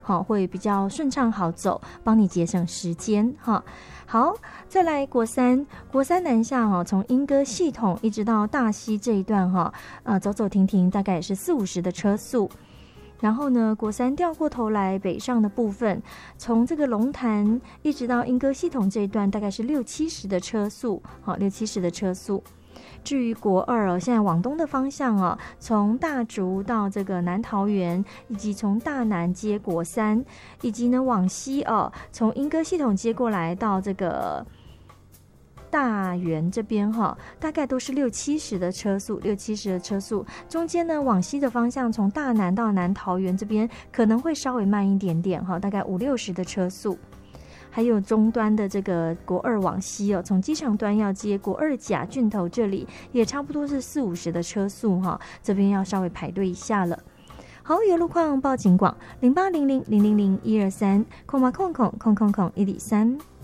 好，会比较顺畅好走，帮你节省时间哈。好，再来国三南下哈，从莺歌系统一直到大溪这一段哈，走走停停，大概也是40-50的车速。然后呢，国三掉过头来北上的部分，从这个龙潭一直到莺歌系统这一段，大概是60-70的车速，好，60-70的车速。至于国二现在往东的方向从大竹到这个南桃园，以及从大南接国三，以及呢往西从莺歌系统接过来到这个大园这边大概都是60-70的车速，中间呢往西的方向，从大南到南桃园这边可能会稍微慢一点点大概50-60的车速。还有终端的这个国二往西从机场端要接国二甲郡头这里，也差不多是40-50的车速这边要稍微排队一下了。好，有路况报警广0800000123，空103。